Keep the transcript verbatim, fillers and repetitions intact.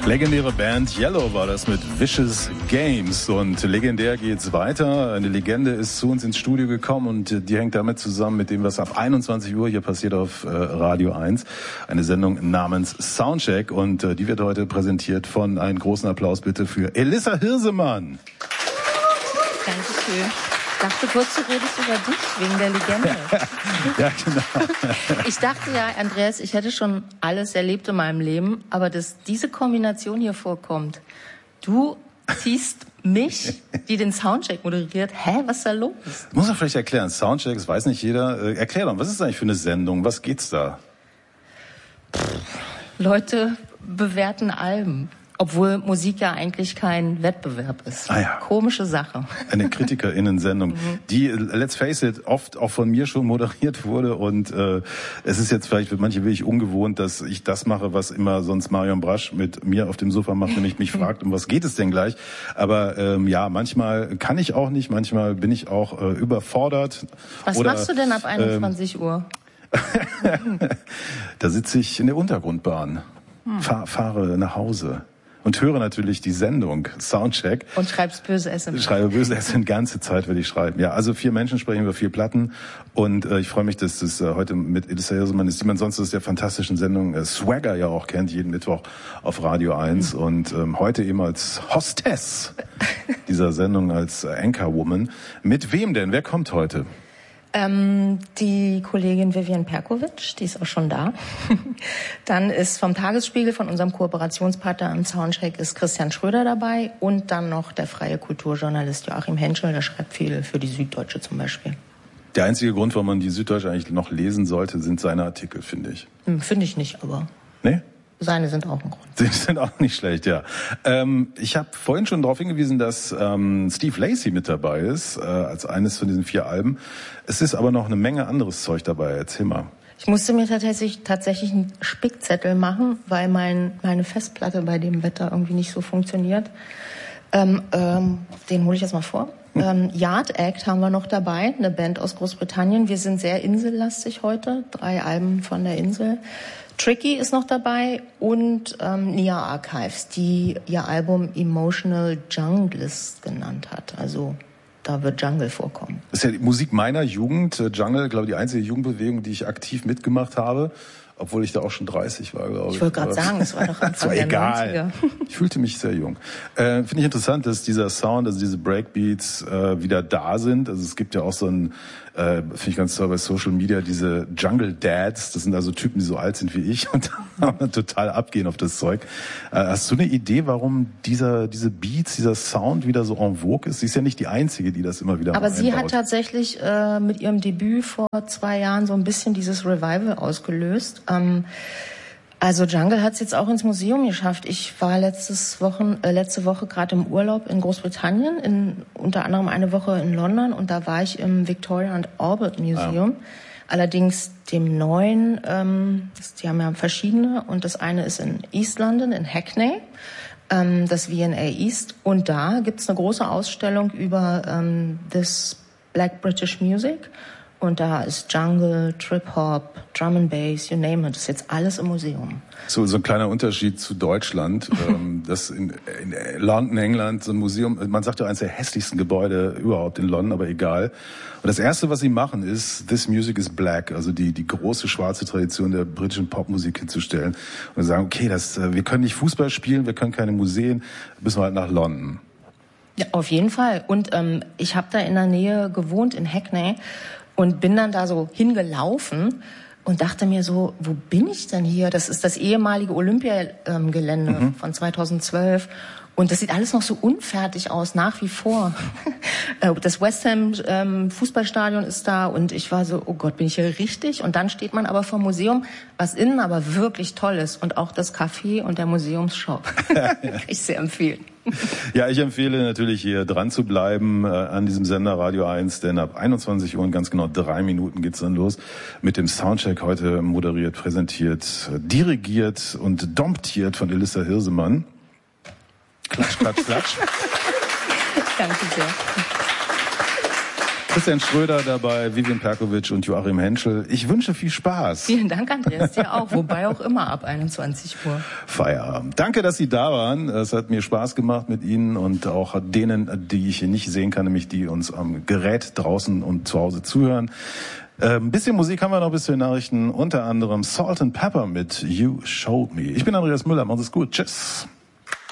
Legendäre Band Yellow war das mit Vicious Games und legendär geht's weiter. Eine Legende ist zu uns ins Studio gekommen und die hängt damit zusammen mit dem, was ab einundzwanzig Uhr hier passiert auf äh, Radio eins. Eine Sendung namens Soundcheck und äh, die wird heute präsentiert von, einen großen Applaus bitte für Elissa Hirsemann. Dankeschön. Ich dachte kurz, du redest über dich, wegen der Legende. Ja, genau. Ich dachte ja, Andreas, ich hätte schon alles erlebt in meinem Leben, aber dass diese Kombination hier vorkommt, du ziehst mich, die den Soundcheck moderiert, hä, was ist da los? Muss man vielleicht erklären, Soundcheck, das weiß nicht jeder. Äh, erklär doch, was ist das eigentlich für eine Sendung, was geht's da? Leute bewerten Alben. Obwohl Musik ja eigentlich kein Wettbewerb ist. Ah ja. Komische Sache. Eine KritikerInnen-Sendung, mhm. die, let's face it, oft auch von mir schon moderiert wurde. Und äh, es ist jetzt vielleicht für manche wirklich ungewohnt, dass ich das mache, was immer sonst Marion Brasch mit mir auf dem Sofa macht, nämlich mich fragt, um was geht es denn gleich. Aber ähm, ja, manchmal kann ich auch nicht, manchmal bin ich auch äh, überfordert. Was Oder, machst du denn ab einundzwanzig ähm, Uhr? Da sitze ich in der Untergrundbahn, hm. fahr, fahre nach Hause. Und höre natürlich die Sendung Soundcheck. Und schreibst böse S M S. Schreibe böse S M S, ganze Zeit werde ich schreiben. Ja, also vier Menschen sprechen über vier Platten. Und äh, ich freue mich, dass das äh, heute mit Elissa Hirsemann ist, die man sonst aus der fantastischen Sendung äh, Swagger ja auch kennt, jeden Mittwoch auf Radio eins. Mhm. Und ähm, heute eben als Hostess dieser Sendung, als äh, Anchorwoman. Mit wem denn? Wer kommt heute? Ähm, die Kollegin Vivian Perkovic, die ist auch schon da. Dann ist vom Tagesspiegel, von unserem Kooperationspartner am Soundcheck, ist Christian Schröder dabei und dann noch der freie Kulturjournalist Joachim Henschel, der schreibt viel für die Süddeutsche zum Beispiel. Der einzige Grund, warum man die Süddeutsche eigentlich noch lesen sollte, sind seine Artikel, finde ich. Hm, finde ich nicht, aber... Nee? Seine sind auch ein Grund. Sie sind auch nicht schlecht, ja. Ähm, ich habe vorhin schon darauf hingewiesen, dass ähm, Steve Lacy mit dabei ist, äh, als eines von diesen vier Alben. Es ist aber noch eine Menge anderes Zeug dabei. Erzähl mal. Ich musste mir tatsächlich, tatsächlich einen Spickzettel machen, weil mein, meine Festplatte bei dem Wetter irgendwie nicht so funktioniert. Ähm, ähm, den hole ich jetzt mal vor. Hm. Ähm, Yard Act haben wir noch dabei, eine Band aus Großbritannien. Wir sind sehr insellastig heute, drei Alben von der Insel. Tricky ist noch dabei und ähm, Nia Archives, die ihr Album Emotional Junglist genannt hat. Also da wird Jungle vorkommen. Das ist ja die Musik meiner Jugend. Jungle, glaube ich, die einzige Jugendbewegung, die ich aktiv mitgemacht habe. Obwohl ich da auch schon dreißig war, glaube ich. Ich wollte gerade sagen, es war doch Anfang der egal. Ich fühlte mich sehr jung. Äh, Finde ich interessant, dass dieser Sound, also diese Breakbeats äh, wieder da sind. Also es gibt ja auch so ein, äh, finde ich ganz toll bei Social Media, diese Jungle Dads. Das sind also Typen, die so alt sind wie ich und total abgehen auf das Zeug. Äh, hast du eine Idee, warum dieser diese Beats, dieser Sound wieder so en vogue ist? Sie ist ja nicht die Einzige, die das immer wieder Aber mal sie einbaut. hat tatsächlich äh, mit ihrem Debüt vor zwei Jahren so ein bisschen dieses Revival ausgelöst. Ähm, also Jungle hat es jetzt auch ins Museum geschafft. Ich war letztes Wochen, äh, letzte Woche gerade im Urlaub in Großbritannien, in, unter anderem eine Woche in London und da war ich im Victoria and Albert Museum. Ah. Allerdings dem neuen, ähm, das, die haben ja verschiedene und das eine ist in East London, in Hackney, ähm, das V and A East und da gibt's eine große Ausstellung über ähm, this Black British Music. Und da ist Jungle, Trip-Hop, Drum and Bass, you name it. Das ist jetzt alles im Museum. So, so ein kleiner Unterschied zu Deutschland. ähm, das in, in London, England, so ein Museum, man sagt ja eines der hässlichsten Gebäude überhaupt in London, aber egal. Und das Erste, was sie machen, ist This Music is Black, also die die große schwarze Tradition der britischen Popmusik hinzustellen. Und sagen, okay, das, wir können nicht Fußball spielen, wir können keine Museen, müssen wir halt nach London. Ja, auf jeden Fall. Und ähm, ich habe da in der Nähe gewohnt, in Hackney. Und bin dann da so hingelaufen und dachte mir so, wo bin ich denn hier? Das ist das ehemalige Olympiagelände ähm, mhm. von zweitausendzwölf. Und das sieht alles noch so unfertig aus, nach wie vor. Das West Ham ähm, Fußballstadion ist da und ich war so, oh Gott, bin ich hier richtig? Und dann steht man aber vor dem Museum, was innen aber wirklich toll ist. Und auch das Café und der Museumsshop. Kann ich sehr empfehlen. Ja, ich empfehle natürlich hier dran zu bleiben äh, an diesem Sender Radio eins, denn ab einundzwanzig Uhr in ganz genau drei Minuten geht's dann los mit dem Soundcheck, heute moderiert, präsentiert, dirigiert und domptiert von Elissa Hirsemann. Klatsch, klatsch, klatsch. Danke sehr. Christian Schröder dabei, Vivian Perkovic und Joachim Henschel. Ich wünsche viel Spaß. Vielen Dank, Andreas, dir auch. Wobei auch immer ab einundzwanzig Uhr. Feierabend. Danke, dass Sie da waren. Es hat mir Spaß gemacht mit Ihnen und auch denen, die ich hier nicht sehen kann, nämlich die uns am Gerät draußen und zu Hause zuhören. Ein bisschen Musik haben wir noch, bis zu den Nachrichten. Unter anderem Salt and Pepper mit You Showed Me. Ich bin Andreas Müller. Macht es gut. Tschüss.